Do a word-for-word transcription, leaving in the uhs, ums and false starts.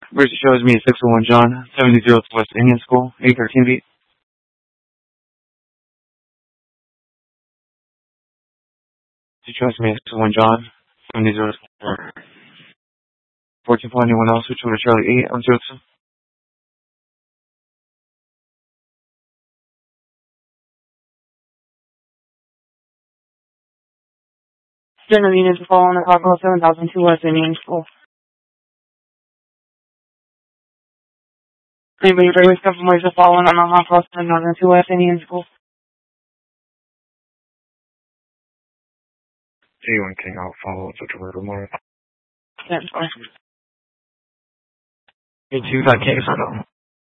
First it shows me six oh one John, seventy oh West Indian School, eight thirteen beat. It shows me six oh one John, seventy oh fourteen point anyone else, which would Charlie eight on zero two. General units to follow on the Cockrell seven thousand two West Indian School. Anybody ready with confirmation following on the Cockrell seven thousand two West Indian School? G one King out, follow to River Morris. Yes, sorry. Hey, two got K, so